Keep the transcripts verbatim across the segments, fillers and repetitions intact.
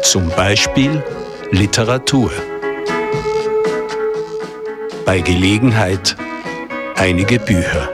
Zum Beispiel Literatur. Bei Gelegenheit einige Bücher.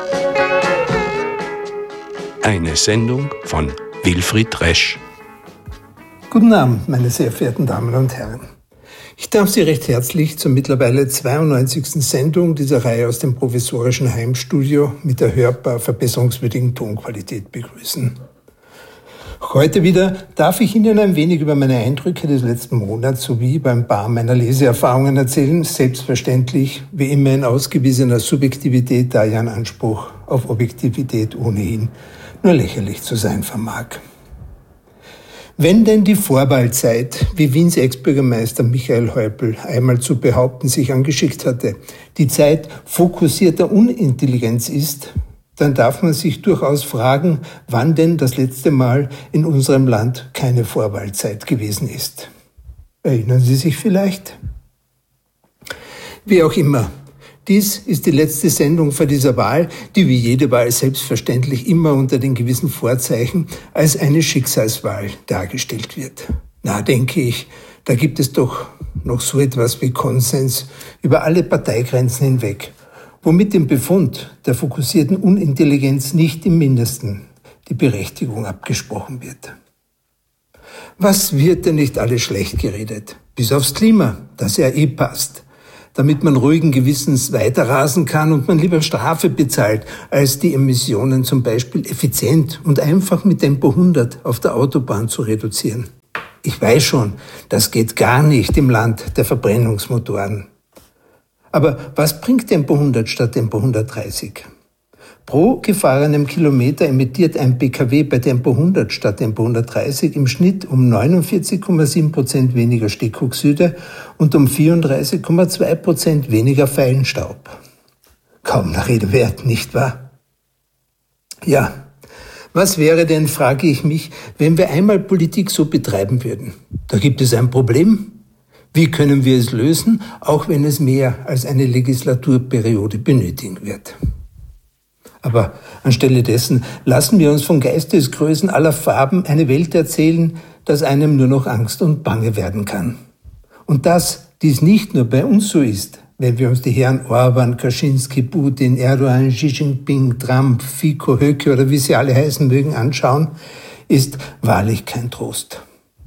Eine Sendung von Wilfried Resch. Guten Abend, meine sehr verehrten Damen und Herren. Ich darf Sie recht herzlich zur mittlerweile zweiundneunzigsten Sendung dieser Reihe aus dem provisorischen Heimstudio mit der hörbar verbesserungswürdigen Tonqualität begrüßen. Heute wieder darf ich Ihnen ein wenig über meine Eindrücke des letzten Monats sowie über ein paar meiner Leseerfahrungen erzählen, selbstverständlich wie immer in ausgewiesener Subjektivität, da ja ein Anspruch auf Objektivität ohnehin nur lächerlich zu sein vermag. Wenn denn die Vorwahlzeit, wie Wiens Ex-Bürgermeister Michael Häupl einmal zu behaupten sich angeschickt hatte, die Zeit fokussierter Unintelligenz ist, dann darf man sich durchaus fragen, wann denn das letzte Mal in unserem Land keine Vorwahlzeit gewesen ist. Erinnern Sie sich vielleicht? Wie auch immer. Dies ist die letzte Sendung vor dieser Wahl, die wie jede Wahl selbstverständlich immer unter den gewissen Vorzeichen als eine Schicksalswahl dargestellt wird. Na, denke ich, da gibt es doch noch so etwas wie Konsens über alle Parteigrenzen hinweg, womit dem Befund der fokussierten Unintelligenz nicht im Mindesten die Berechtigung abgesprochen wird. Was wird denn nicht alles schlecht geredet? Bis aufs Klima, das ja eh passt, damit man ruhigen Gewissens weiterrasen kann und man lieber Strafe bezahlt, als die Emissionen zum Beispiel effizient und einfach mit Tempo hundert auf der Autobahn zu reduzieren. Ich weiß schon, das geht gar nicht im Land der Verbrennungsmotoren. Aber was bringt Tempo hundert statt Tempo hundertdreißig? Pro gefahrenem Kilometer emittiert ein P K W bei Tempo hundert statt Tempo hundertdreißig im Schnitt um neunundvierzig Komma sieben Prozent weniger Stickoxide und um vierunddreißig Komma zwei Prozent weniger Feinstaub. Kaum der Rede wert, nicht wahr? Ja, was wäre denn, frage ich mich, wenn wir einmal Politik so betreiben würden? Da gibt es ein Problem. Wie können wir es lösen, auch wenn es mehr als eine Legislaturperiode benötigen wird? Aber anstelle dessen lassen wir uns von Geistesgrößen aller Farben eine Welt erzählen, dass einem nur noch Angst und Bange werden kann. Und dass dies nicht nur bei uns so ist, wenn wir uns die Herren Orban, Kaczynski, Putin, Erdogan, Xi Jinping, Trump, Fico, Höcke oder wie sie alle heißen mögen anschauen, ist wahrlich kein Trost.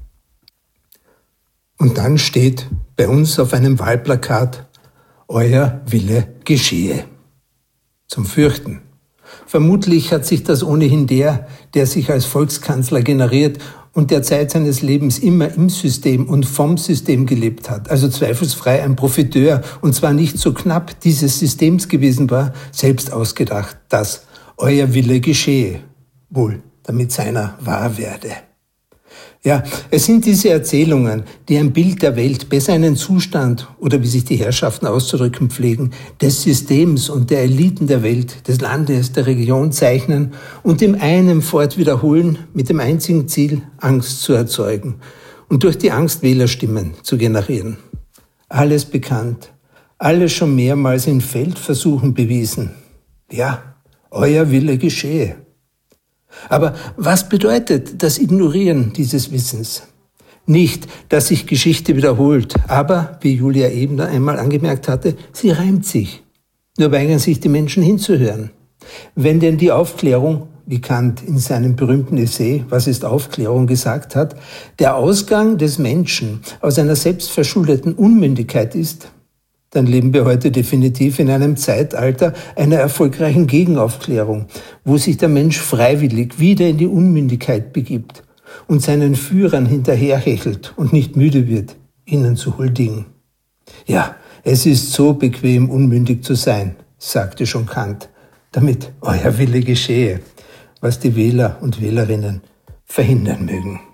Und dann steht bei uns auf einem Wahlplakat, euer Wille geschehe. Zum Fürchten. Vermutlich hat sich das ohnehin der, der sich als Volkskanzler generiert und der Zeit seines Lebens immer im System und vom System gelebt hat, also zweifelsfrei ein Profiteur und zwar nicht so knapp dieses Systems gewesen war, selbst ausgedacht, dass euer Wille geschehe, wohl damit seiner wahr werde. Ja, es sind diese Erzählungen, die ein Bild der Welt, besser einen Zustand oder wie sich die Herrschaften auszudrücken pflegen, des Systems und der Eliten der Welt, des Landes, der Region zeichnen und im einen fort wiederholen mit dem einzigen Ziel, Angst zu erzeugen und durch die Angst Wählerstimmen zu generieren. Alles bekannt, alles schon mehrmals in Feldversuchen bewiesen. Ja, euer Wille geschehe. Aber was bedeutet das Ignorieren dieses Wissens? Nicht, dass sich Geschichte wiederholt, aber, wie Julia Ebner einmal angemerkt hatte, sie reimt sich. Nur weigern sich die Menschen hinzuhören. Wenn denn die Aufklärung, wie Kant in seinem berühmten Essay »Was ist Aufklärung« gesagt hat, der Ausgang des Menschen aus einer selbstverschuldeten Unmündigkeit ist, dann leben wir heute definitiv in einem Zeitalter einer erfolgreichen Gegenaufklärung, wo sich der Mensch freiwillig wieder in die Unmündigkeit begibt und seinen Führern hinterherhechelt und nicht müde wird, ihnen zu huldigen. Ja, es ist so bequem, unmündig zu sein, sagte schon Kant, damit euer Wille geschehe, was die Wähler und Wählerinnen verhindern mögen.